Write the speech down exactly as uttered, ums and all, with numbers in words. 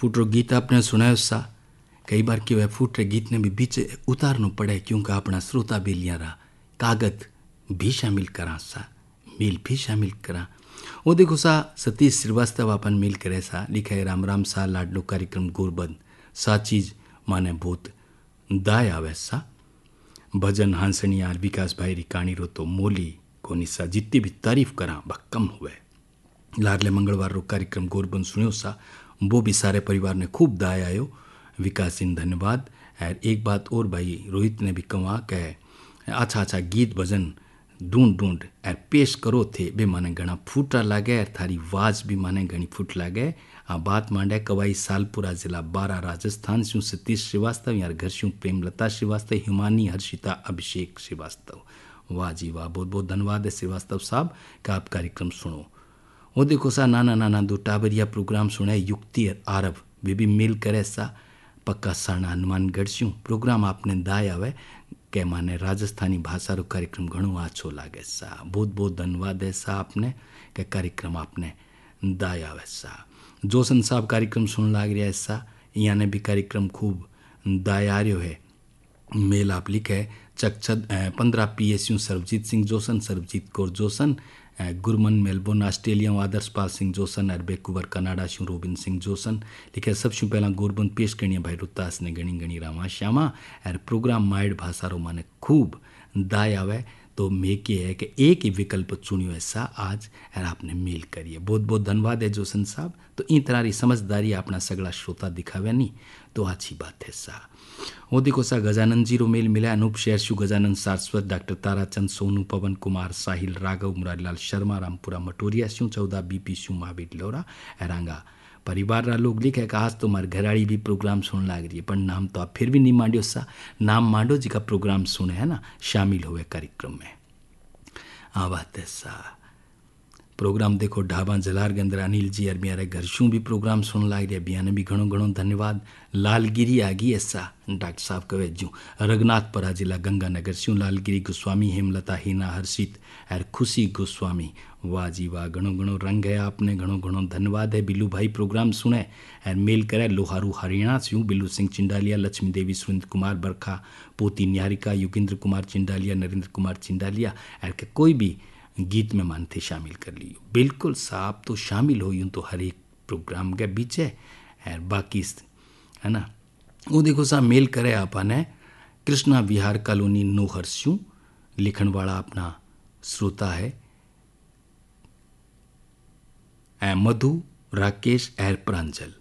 फूटरो गीत आपने सुनायो सा। कई बार क्यों है फूटरे गीत ने भी बीच उतारना पड़े क्योंकि अपना श्रोता भी लिया रहा कागज भी शामिल करा सा मेल भी शामिल करा। वो देखो सा सतीश श्रीवास्तव अपन मिल करे सा लिखा है राम राम सा लाडलो कार्यक्रम गोरबंद सा चीज माने बहुत दाय आवे सा भजन हांसनी यार विकास भाई रिकाणी रो तो मोली कोनी सा जितनी भी तारीफ करा वह कम हुए। लाडले मंगलवार रो कार्यक्रम गोरबंद सुनियो सा वो भी सारे परिवार ने खूब दाय आयो विकास सिंह धन्यवाद। और एक बात और भाई रोहित ने भी कहा कि अच्छा अच्छा गीत भजन ढूंढ ढूंढ और पेश करो थे बे माने घना फूटा लागे और थारी आवाज भी माने घनी फूट लागे। आ बात मांडे कवाई सालपुरा जिला बारा राजस्थान से सतीश श्रीवास्तव यार घर से प्रेमलता श्रीवास्तव हिमानी हर्षिता अभिषेक श्रीवास्तव। वाह जी वाह बहुत बहुत धन्यवाद है श्रीवास्तव साहब का आप कार्यक्रम सुनो। वो देखो सा नाना नाना दो टाबरिया प्रोग्राम सुने युक्ति और आरव वे भी मिल करे सा पक्का साना हनुमानगढ़ से प्रोग्राम आपने दाय आवे के माने राजस्थानी भाषा रो कार्यक्रम घणो आछो लागे सा। बहुत बहुत धन्यवाद है सा आपने के कार्यक्रम आपने दाय आवे सा। जोसन साहब कार्यक्रम सुन लाग रहा है सा यहाँ ने भी कार्यक्रम खूब दाय आ रहा है। मेल आप लिखे चकचद पंद्रह P S U Sarvjeet Singh Jason Sarvjeet Kaur Jason Gurman Melbourne Australia आदर्श पाल सिंह जोसन और वैंकूवर कनाडा शू रोबिन सिंह जोसन लिखे सबसे पहला गोरबंद पेश करनी भाई रुतास ने गणी गणी रामा श्यामा और प्रोग्राम माइड भाषा रो माने खूब दाय आवे तो मैं के है कि एक ही विकल्प चुनियो ऐसा आज और आपने मेल करिए। बहुत बहुत धन्यवाद है जोसन साहब। तो इन तरह की समझदारी अपना सगला श्रोता दिखावे नहीं तो अच्छी बात है सा। वो देखो सा गजानंद जी रो मेल मिला अनूप शेरशु गजानंद सारस्वत डॉक्टर ताराचंद सोनू पवन कुमार साहिल राघव मुरारीलाल शर्मा रामपुरा मटोरिया शू चौदह बीपी शू महावीर लोरा एरांगा परिवार रा लोग लिखे कि आज तो मार घराड़ी भी प्रोग्राम सुन लाग रही है पर नाम तो आप फिर भी नहीं मांडियो सा नाम मांडो जी का प्रोग्राम सुने है ना शामिल हुए कार्यक्रम में आ बात है सा। प्रोग्राम देखो ढाबा जलार के अंदर अनिल जी और मेरे घर शू भी प्रोग्राम सुन लाग रही है बिया ने भी घणो घणो धन्यवाद। लालगिरी आ गई ऐसा डॉक्टर साहब कवे जू रघुनाथपुरा जिला गंगानगर शू लालगिरी गोस्वामी हेमलता हिना हर्षित और खुशी गोस्वामी। वाह जी वाह घणो घणो रंग है आपने घणो घणो धन्यवाद है। बिल्लू भाई प्रोग्राम सुने और मेल करे लोहारू हरियाणा से बिल्लू सिंह चिंडालिया लक्ष्मी देवी सुरेंद्र कुमार बरखा पोती न्यारिका योगेंद्र कुमार चिंडालिया नरेंद्र कुमार चिंडालिया और के कोई भी गीत में मानते शामिल कर लियो बिल्कुल साहब तो शामिल हो यूँ तो हर एक प्रोग्राम के बीच है और बाकी है ना। वो देखो सा मेल करे आपने कृष्णा विहार कॉलोनी नोहर स्यू लिखण वाला अपना श्रोता है मधु राकेश एर प्रांजल